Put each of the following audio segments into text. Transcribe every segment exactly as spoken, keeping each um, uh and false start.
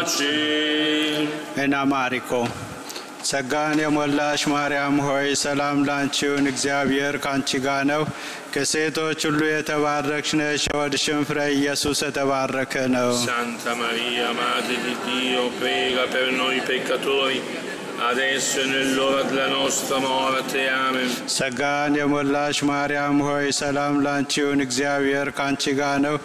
salvaci. Enamarico. ጸጋን የሞላሽ ማርያም ሆይ ሰላም ላንቺ ይሁን፣ እግዚአብሔር ካንቺ ጋር ነው። ከሴቶች ሁሉ የተባረክሽ ነሽ፣ የሆድሽም ፍሬ ኢየሱስ የተባረከ ነው። Santa Maria, Madre di Dio, prega per noi peccatori, adesso e nell'ora della nostra morte. Amen. ጸጋን የሞላሽ ማርያም ሆይ ሰላም ላንቺ ይሁን፣ እግዚአብሔር ካንቺ ጋር ነው።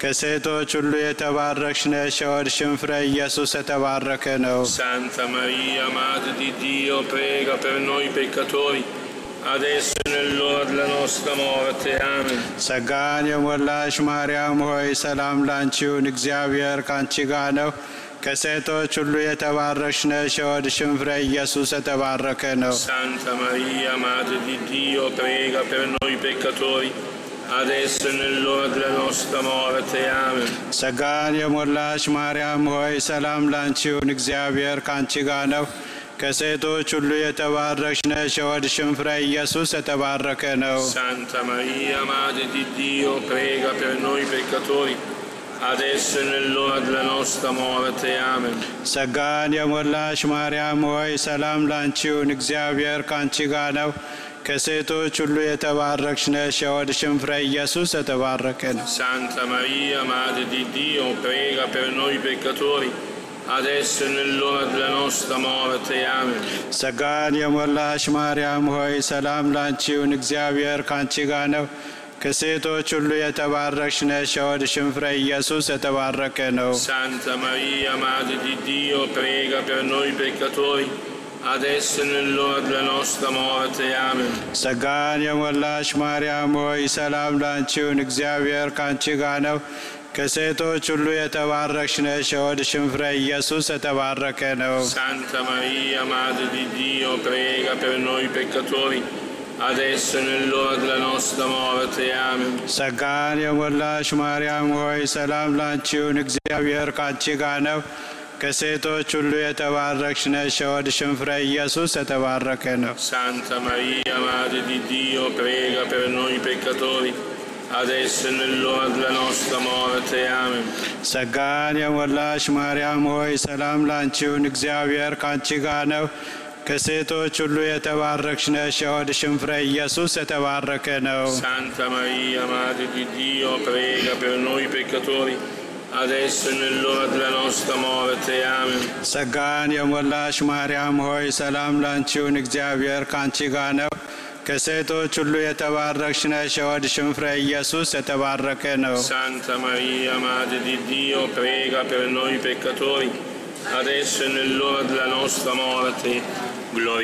ከሴቶች ሁሉ የተባረክሽ ነሽ፣ የሆድሽም ፍሬ ኢየሱስ የተባረከ ነው። Santa Maria, Madre di Dio, prega per noi peccatori, adesso e nell'ora della nostra morte. Amen. ጸጋን የሞላሽ ማርያም ሆይ ሰላም ላንቺ ይሁን፣ እግዚአብሔር ካንቺ ጋር ነው። ከሴቶች ሁሉ የተባረክሽ ነሽ፣ የሆድሽም ፍሬ ኢየሱስ የተባረከ ነው። Santa Maria, Madre di Dio, prega per noi peccatori, adesso e nell'ora della nostra morte. Amen. ጸጋን የሞላሽ ማርያም ሆይ ሰላም ላንቺ ይሁን፣ እግዚአብሔር ካንቺ ጋር ነው። ከሴቶች ሁሉ የተባረክሽ ነሽ፣ የሆድሽም ፍሬ ኢየሱስ የተባረከ ነው። Santa Maria, Madre di Dio, prega per noi peccatori, adesso e nell'ora della nostra morte. Amen. ጸጋን የሞላሽ ማርያም ሆይ ሰላም ላንቺ ይሁን፣ እግዚአብሔር ካንቺ ጋር ነው። ከሴቶች ሁሉ የተባረክሽ ነሽ፣ የሆድሽም ፍሬ ኢየሱስ የተባረከ ነው። Santa Maria, Madre di Dio, prega per noi peccatori, adesso e nell'ora della nostra morte. Amen. ጸጋን የሞላሽ ማርያም ሆይ ሰላም ላንቺ ይሁን፣ እግዚአብሔር ካንቺ ጋር ነው። ከሴቶች ሁሉ የተባረክሽ ነሽ፣ የሆድሽም ፍሬ ኢየሱስ የተባረከ ነው። Santa Maria, Madre di Dio, prega per noi peccatori, adesso e nell'ora della nostra morte. Amen. ጸጋን የሞላሽ ማርያም ሆይ ሰላም ላንቺ ይሁን፣ እግዚአብሔር ካንቺ ጋር ነው። ከሴቶች ሁሉ የተባረክሽ ነሽ፣ የሆድሽም ፍሬ ኢየሱስ የተባረከ ነው። Santa Maria, Madre di Dio, prega per noi peccatori, adesso e nell'ora della nostra morte. Amen. ጸጋን የሞላሽ ማርያም ሆይ ሰላም ላንቺ ይሁን፣ እግዚአብሔር ካንቺ ጋር ነው። ከሴቶች ሁሉ የተባረክሽ ነሽ፣ የሆድሽም ፍሬ ኢየሱስ የተባረከ ነው። Santa Maria, Madre di Dio, prega per noi peccatori, adesso e nell'ora della nostra morte. Amen. ጸጋን የሞላሽ ማርያም ሆይ ሰላም ላንቺ ይሁን፣ እግዚአብሔር ካንቺ ጋር ነው። ከሴቶች ሁሉ የተባረክሽ ነሽ፣ የሆድሽም ፍሬ ኢየሱስ የተባረከ ነው። Santa Maria, Madre di Dio, prega per noi peccatori, adesso e nell'ora della nostra morte. Amen. ጸጋን የሞላሽ ማርያም ሆይ ሰላም ላንቺ ይሁን፣ እግዚአብሔር ካንቺ ጋር ነው። ከሴቶች ሁሉ የተባረክሽ ነሽ፣ የሆድሽም ፍሬ ኢየሱስ የተባረከ ነው። Santa Maria, Madre di Dio, prega per noi peccatori, adesso e nell'ora della nostra morte. Gloria